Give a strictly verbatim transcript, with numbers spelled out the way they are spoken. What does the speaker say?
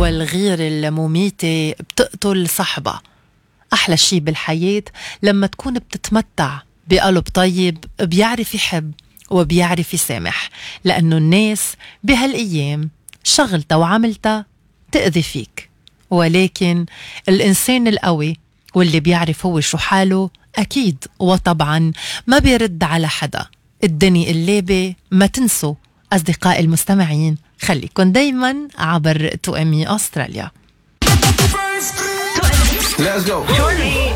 والغيرة المميتة بتقتل صاحبها. أحلى شي بالحياة لما تكون بتتمتع بقلب طيب بيعرف يحب وبيعرف يسامح، لأنه الناس بهالأيام شغلتها وعملتها تأذي فيك، ولكن الإنسان القوي واللي بيعرف هو شو حاله أكيد وطبعا ما بيرد على حدا. الدنيا الليبة ما تنسوا أصدقاء المستمعين، خليكن دايما عبر تو أمي أستراليا. Let's go.